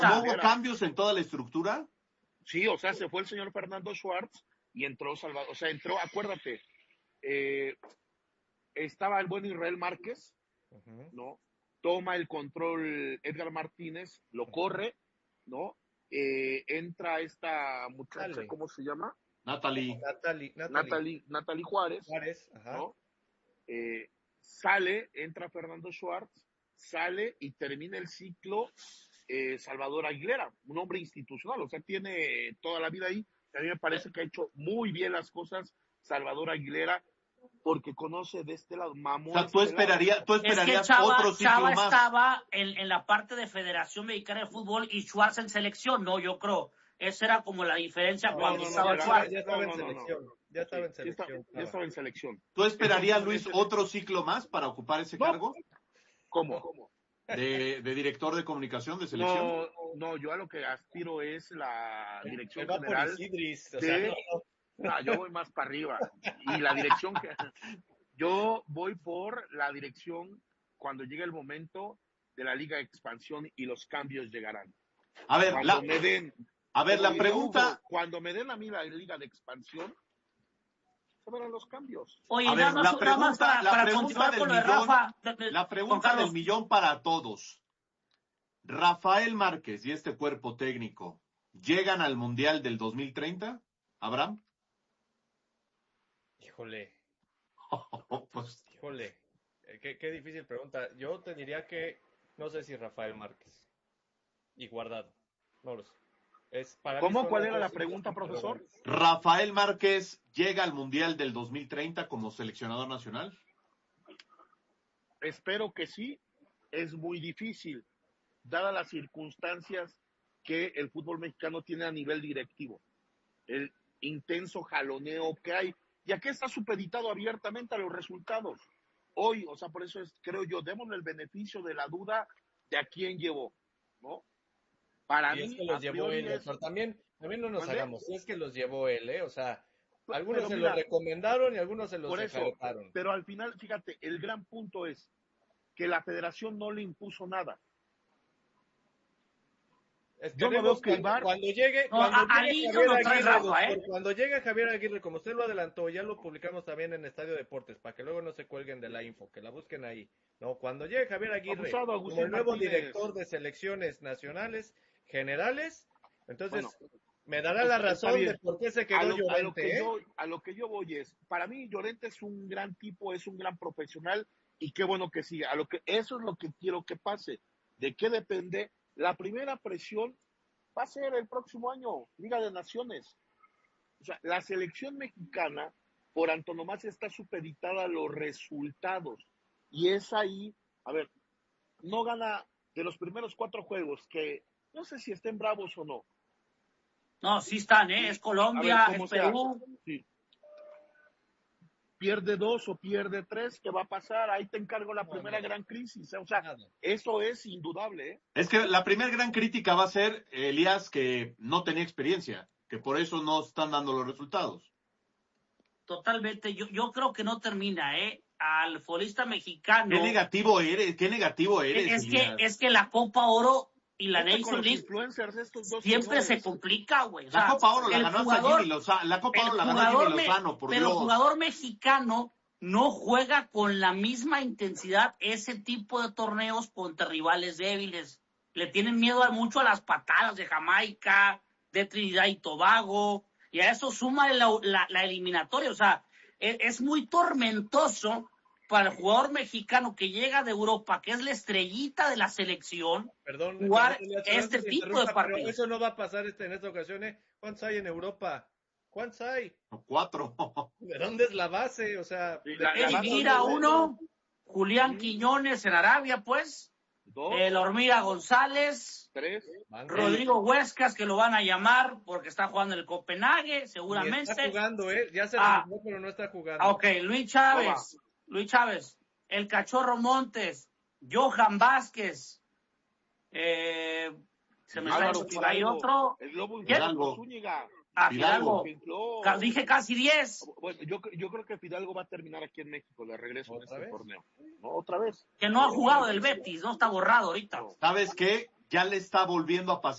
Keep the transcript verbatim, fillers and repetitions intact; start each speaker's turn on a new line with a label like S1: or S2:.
S1: ¿No hubo cambios en toda la estructura?
S2: Sí, o sea, se fue el señor Fernando Schwartz y entró Salvador, o sea, entró, acuérdate, eh, estaba el buen Israel Márquez, uh-huh. ¿no? Toma el control Edgar Martínez, lo uh-huh. corre, ¿no? Eh, entra esta muchacha, Dale. ¿Cómo se llama?
S1: Natalie.
S2: Natalie, Natalie, Natalie Juárez,
S3: Juárez ajá.
S2: ¿no? Eh, sale, entra Fernando Schwartz, sale y termina el ciclo eh, Salvador Aguilera, un hombre institucional, o sea, tiene toda la vida ahí. A mí me parece que ha hecho muy bien las cosas Salvador Aguilera, porque conoce de este lado, mamó.
S1: O sea, tú,
S2: este
S1: esperaría,
S2: lado.
S1: tú esperarías
S4: es que Chava,
S1: otro ciclo
S4: Chava
S1: más.
S4: estaba en, en la parte de Federación Mexicana de Fútbol y Schwartz en selección, no, yo creo. Esa era como la diferencia
S2: no,
S4: cuando
S2: no, no,
S4: estaba
S2: no,
S4: Schwartz.
S3: Ya estaba
S2: no,
S3: en
S2: no,
S3: selección.
S2: No, no.
S3: Ya estaba en
S2: sí,
S3: selección.
S2: Ya, está, ya estaba en selección.
S1: ¿Tú esperarías, Luis, otro ciclo más para ocupar ese
S2: no.
S1: cargo?
S2: ¿Cómo? ¿Cómo?
S1: De, de director de comunicación de selección.
S2: No, no, yo a lo que aspiro es la dirección
S3: va
S2: general.
S3: Por Isidris, o
S2: de,
S3: sea, no,
S2: no. no, yo voy más para arriba. Y la dirección que yo voy por la dirección cuando llegue el momento de la Liga de Expansión y los cambios llegarán.
S1: A ver,
S2: cuando
S1: la,
S2: me den,
S1: a ver, la pregunta.
S2: Hugo, cuando me den a mí la Liga de Expansión, se verán los cambios.
S4: Oye,
S1: a ver,
S4: nada más,
S1: la pregunta,
S4: nada más para,
S1: la
S4: para
S1: pregunta
S4: continuar
S1: del
S4: con lo de
S1: millón,
S4: Rafa. De, de,
S1: la pregunta del millón para todos. Rafael Márquez y este cuerpo técnico, ¿llegan al Mundial del dos mil treinta, Abraham?
S3: Híjole.
S1: pues...
S3: Híjole. Qué, qué difícil pregunta. Yo te diría que no sé si Rafael Márquez y Guardado. No lo sé. Es para
S2: ¿Cómo? ¿Cuál era la pregunta, profesor?
S1: ¿Rafael Márquez llega al Mundial del dos mil treinta como seleccionador nacional?
S2: Espero que sí. Es muy difícil, dadas las circunstancias que el fútbol mexicano tiene a nivel directivo. El intenso jaloneo que hay. Y aquí está supeditado abiertamente a los resultados. Hoy, o sea, por eso es, creo yo, démosle el beneficio de la duda de a quién llevó, ¿no? Para
S3: y
S2: mí,
S3: es que los llevó él,
S2: es...
S3: pero también, también no nos
S2: ¿Vale?
S3: hagamos, es que los llevó él, ¿eh? O sea, algunos
S2: pero
S3: se
S2: mira,
S3: los recomendaron y algunos se los
S2: por eso,
S3: ejertaron.
S2: Pero al final, fíjate, el gran punto es que la federación no le impuso nada.
S3: Yo no veo que cuando, bar... cuando llegue, no, cuando,
S4: a,
S3: llegue
S4: a
S3: Javier
S4: no
S3: Aguirre,
S4: Rafa,
S3: doctor,
S4: ¿eh?
S3: cuando llegue Javier Aguirre, como usted lo adelantó, ya lo publicamos también en Estadio Deportes, para que luego no se cuelguen de la info, que la busquen ahí. No, cuando llegue Javier Aguirre, Abusado, como el nuevo Martínez. Director de selecciones nacionales generales, entonces bueno, me dará la razón de por qué se quedó a lo, Llorente.
S2: A lo, que
S3: ¿eh?
S2: yo, a lo que yo voy es, para mí Llorente es un gran tipo, es un gran profesional, y qué bueno que siga. A lo que, eso es lo que quiero que pase. ¿De qué depende? La primera presión va a ser el próximo año, Liga de Naciones. O sea, la selección mexicana, por antonomasia, está supeditada a los resultados. Y es ahí, a ver, no gana de los primeros cuatro juegos, que no sé si estén bravos o no.
S4: No, sí están, ¿eh? Es Colombia, ver, es Perú.
S2: Sí. Pierde dos o pierde tres, ¿qué va a pasar? Ahí te encargo la primera no, no. gran crisis. O sea, eso es indudable. ¿eh?
S1: Es que la primera gran crítica va a ser, Elías, que no tenía experiencia, que por eso no están dando los resultados.
S4: Totalmente. Yo, yo creo que no termina, ¿eh? Al futbolista mexicano.
S1: Qué negativo eres, qué negativo eres.
S4: Es
S1: Elías.
S4: que, es que la Copa Oro y la
S2: Este
S4: Nation League
S2: estos dos
S4: siempre
S2: señores.
S4: se complica, güey.
S1: La Copa Oro la ganó Jimmy Lozano, la Copa Oro la ganó Jimmy Lozano, por
S4: pero
S1: Dios.
S4: el jugador mexicano no juega con la misma intensidad ese tipo de torneos contra rivales débiles. Le tienen miedo mucho a las patadas de Jamaica, de Trinidad y Tobago, y a eso suma la, la, la eliminatoria. O sea, es, es muy tormentoso para el jugador mexicano que llega de Europa, que es la estrellita de la selección,
S3: perdón,
S4: jugar
S3: perdón,
S4: este tipo de partidos.
S3: Eso no va a pasar este, en esta ocasión. ¿eh? ¿Cuántos hay en Europa? ¿Cuántos hay?
S1: Cuatro.
S3: ¿De dónde es la base? O sea,
S4: sí, la, la mira uno, Julián ¿sí? Quiñones en Arabia, pues. Dos. El Hormiga González.
S2: Tres.
S4: Rodrigo Huescas, que lo van a llamar porque está jugando en el Copenhague, seguramente.
S3: Y está jugando, ¿eh? Ya se
S4: ah,
S3: recuperó, pero no está jugando.
S4: Ok, Luis Chávez. Toma. Luis Chávez. El Cachorro Montes. Johan Vázquez. Eh, se me está
S2: Fidalgo,
S4: hay otro.
S2: El Globo
S1: Fidalgo.
S2: Zúñiga.
S4: Ah, Fidalgo. Fidalgo. Dije casi diez.
S2: Bueno, yo, yo creo que Fidalgo va a terminar aquí en México de regreso en este vez? torneo. No, otra vez.
S4: Que no ha jugado del Betis, no está borrado ahorita.
S1: ¿Sabes qué? Ya le está volviendo a pasar.